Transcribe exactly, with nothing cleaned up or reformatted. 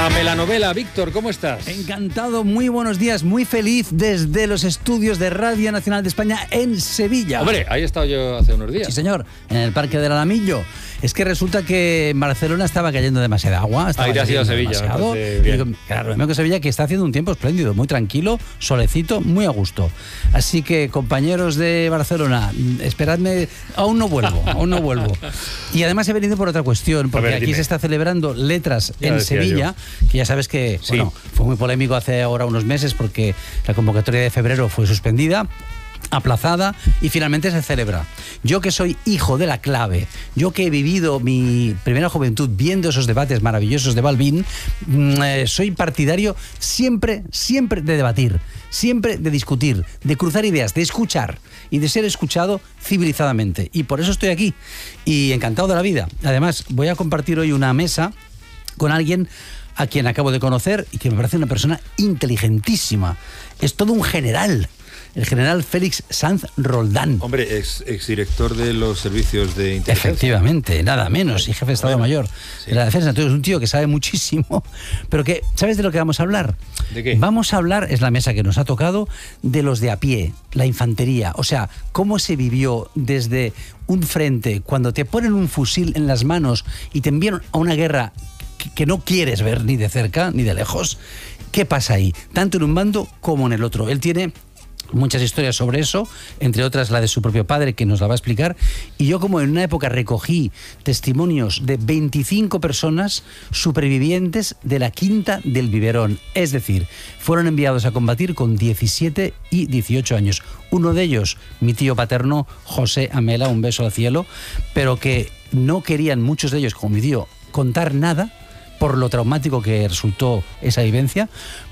Amela Novela. Víctor, ¿cómo estás? Encantado, muy buenos días, muy feliz desde los estudios de Radio Nacional de España en Sevilla. Hombre, ahí he estado yo hace unos días. Sí, señor, en el Parque del Alamillo. Es que resulta que en Barcelona estaba cayendo demasiada agua. Estaba Ahí te has ido a Sevilla, me parece bien. Digo, claro, lo mismo que Sevilla, que está haciendo un tiempo espléndido, muy tranquilo, solecito, muy a gusto. Así que, compañeros de Barcelona, esperadme, aún no vuelvo, aún no vuelvo. Y además he venido por otra cuestión, porque ver, aquí dime. se está celebrando Letras Ya en decía Sevilla, que ya sabes que, Sí. bueno, fue muy polémico hace ahora unos meses porque la convocatoria de febrero fue suspendida, aplazada y finalmente se celebra. Yo que soy hijo de la clave, yo que he vivido mi primera juventud viendo esos debates maravillosos de Balbín, mm, eh, soy partidario siempre, siempre de debatir, siempre de discutir, de cruzar ideas, de escuchar y de ser escuchado civilizadamente. Y por eso estoy aquí y encantado de la vida. Además, voy a compartir hoy una mesa con alguien a quien acabo de conocer y que me parece una persona inteligentísima. Es todo un general. El general Félix Sanz Roldán. Hombre, ex, exdirector de los servicios de inteligencia. Efectivamente, nada menos, y jefe de Estado Bueno, Mayor sí. de la Defensa. Entonces es un tío que sabe muchísimo, pero que, ¿sabes de lo que vamos a hablar? ¿De qué? Vamos a hablar, es la mesa que nos ha tocado, de los de a pie, la infantería. O sea, cómo se vivió desde un frente, cuando te ponen un fusil en las manos y te envían a una guerra que, que no quieres ver ni de cerca ni de lejos. ¿Qué pasa ahí? Tanto en un bando como en el otro. Él tiene muchas historias sobre eso, entre otras la de su propio padre, que nos la va a explicar. Y yo, como en una época recogí testimonios de veinticinco personas supervivientes de la Quinta del Biberón, es decir, fueron enviados a combatir con diecisiete y dieciocho años. Uno de ellos, mi tío paterno, José Amela, un beso al cielo, pero que no querían muchos de ellos, como mi tío, contar nada por lo traumático que resultó esa vivencia,